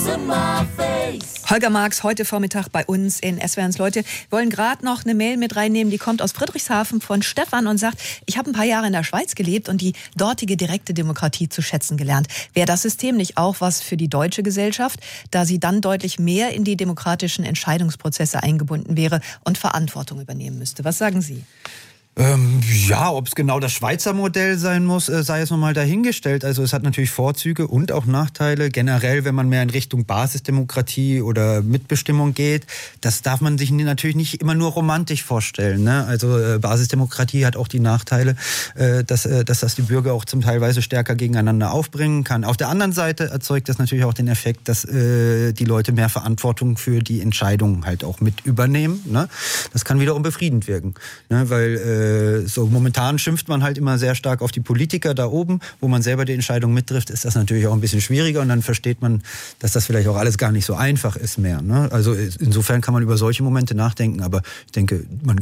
Holger Marx heute Vormittag bei uns in SWR1 Leute. Wir wollen gerade noch eine Mail mit reinnehmen, die kommt aus Friedrichshafen von Stefan und sagt, ich habe ein paar Jahre in der Schweiz gelebt und die dortige direkte Demokratie zu schätzen gelernt. Wäre das System nicht auch was für die deutsche Gesellschaft, da sie dann deutlich mehr in die demokratischen Entscheidungsprozesse eingebunden wäre und Verantwortung übernehmen müsste? Was sagen Sie? Ja, ob es genau das Schweizer Modell sein muss, sei jetzt nochmal dahingestellt. Also es hat natürlich Vorzüge und auch Nachteile. Generell, wenn man mehr in Richtung Basisdemokratie oder Mitbestimmung geht, das darf man sich natürlich nicht immer nur romantisch vorstellen. Ne? Also Basisdemokratie hat auch die Nachteile, dass das die Bürger auch zum Teilweise stärker gegeneinander aufbringen kann. Auf der anderen Seite erzeugt das natürlich auch den Effekt, dass die Leute mehr Verantwortung für die Entscheidungen halt auch mit übernehmen. Ne? Das kann wiederum befriedend wirken, ne? Weil so momentan schimpft man halt immer sehr stark auf die Politiker da oben, wo man selber die Entscheidung mittrifft, ist das natürlich auch ein bisschen schwieriger und dann versteht man, dass das vielleicht auch alles gar nicht so einfach ist mehr. Ne? Also insofern kann man über solche Momente nachdenken, aber ich denke,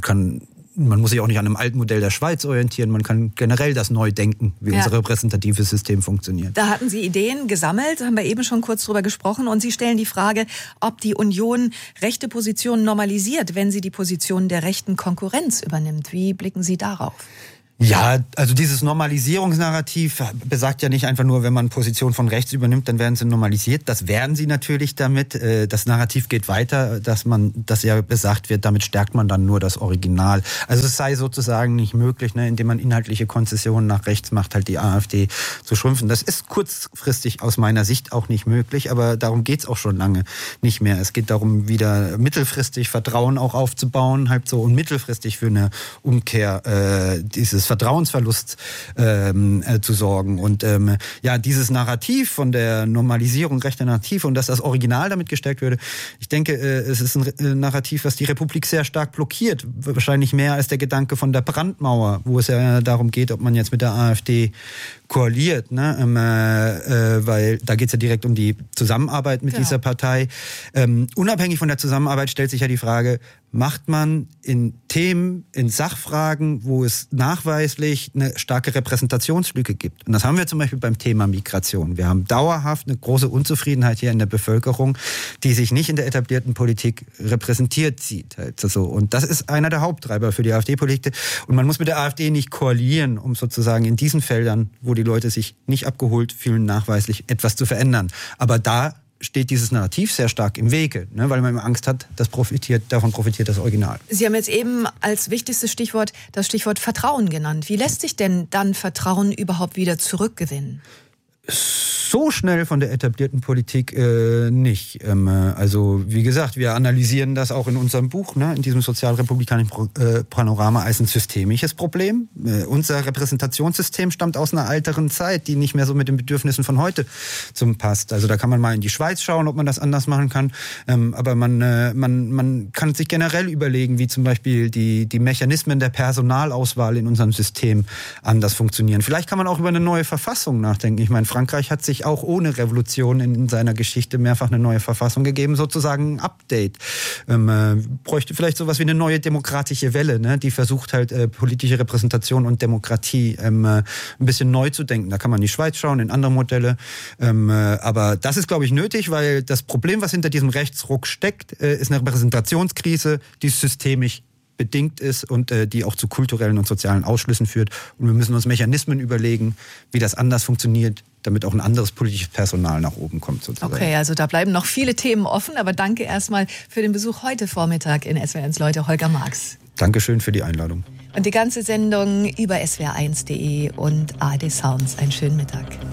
man muss sich auch nicht an einem alten Modell der Schweiz orientieren, man kann generell das neu denken, wie unser repräsentatives System funktioniert. Da hatten Sie Ideen gesammelt, haben wir eben schon kurz drüber gesprochen und Sie stellen die Frage, ob die Union rechte Positionen normalisiert, wenn sie die Positionen der rechten Konkurrenz übernimmt. Wie blicken Sie darauf? Ja, also dieses Normalisierungsnarrativ besagt ja nicht einfach nur, wenn man Position von rechts übernimmt, dann werden sie normalisiert. Das werden sie natürlich damit. Das Narrativ geht weiter, dass ja besagt wird, damit stärkt man dann nur das Original. Also es sei sozusagen nicht möglich, ne, indem man inhaltliche Konzessionen nach rechts macht, halt die AfD zu schrumpfen. Das ist kurzfristig aus meiner Sicht auch nicht möglich, aber darum geht's auch schon lange nicht mehr. Es geht darum, wieder mittelfristig Vertrauen auch aufzubauen, halt so, und mittelfristig für eine Umkehr dieses Vertrauensverlust zu sorgen. Und dieses Narrativ von der Normalisierung rechter Narrativ und dass das Original damit gestärkt würde, ich denke, es ist ein Narrativ, was die Republik sehr stark blockiert. Wahrscheinlich mehr als der Gedanke von der Brandmauer, wo es ja darum geht, ob man jetzt mit der AfD koaliert, ne? Weil da geht es ja direkt um die Zusammenarbeit mit dieser Partei. Unabhängig von der Zusammenarbeit stellt sich ja die Frage, macht man in Themen, in Sachfragen, wo es nachweislich eine starke Repräsentationslücke gibt. Und das haben wir zum Beispiel beim Thema Migration. Wir haben dauerhaft eine große Unzufriedenheit hier in der Bevölkerung, die sich nicht in der etablierten Politik repräsentiert sieht. Also so. Und das ist einer der Haupttreiber für die AfD-Politik. Und man muss mit der AfD nicht koalieren, um sozusagen in diesen Feldern, wo die Leute sich nicht abgeholt fühlen, nachweislich etwas zu verändern. Aber da steht dieses Narrativ sehr stark im Wege, ne, weil man immer Angst hat, davon profitiert das Original. Sie haben jetzt eben als wichtigstes Stichwort das Stichwort Vertrauen genannt. Wie lässt sich denn dann Vertrauen überhaupt wieder zurückgewinnen? So schnell von der etablierten Politik nicht. Also wie gesagt, wir analysieren das auch in unserem Buch, ne, in diesem sozialrepublikanischen Panorama als ein systemisches Problem. Unser Repräsentationssystem stammt aus einer älteren Zeit, die nicht mehr so mit den Bedürfnissen von heute zum passt. Also da kann man mal in die Schweiz schauen, ob man das anders machen kann. Aber man kann sich generell überlegen, wie zum Beispiel die Mechanismen der Personalauswahl in unserem System anders funktionieren. Vielleicht kann man auch über eine neue Verfassung nachdenken. Ich meine, Frankreich hat sich auch ohne Revolution in seiner Geschichte mehrfach eine neue Verfassung gegeben, sozusagen ein Update. Bräuchte vielleicht sowas wie eine neue demokratische Welle, ne, die versucht halt politische Repräsentation und Demokratie ein bisschen neu zu denken. Da kann man in die Schweiz schauen, in andere Modelle. Aber das ist, glaube ich, nötig, weil das Problem, was hinter diesem Rechtsruck steckt, ist eine Repräsentationskrise, die systemisch bedingt ist und die auch zu kulturellen und sozialen Ausschlüssen führt. Und wir müssen uns Mechanismen überlegen, wie das anders funktioniert, damit auch ein anderes politisches Personal nach oben kommt sozusagen. Okay, also da bleiben noch viele Themen offen, aber danke erstmal für den Besuch heute Vormittag in SWR1 Leute, Holger Marx. Dankeschön für die Einladung. Und die ganze Sendung über swr1.de und ARD Sounds. Einen schönen Mittag.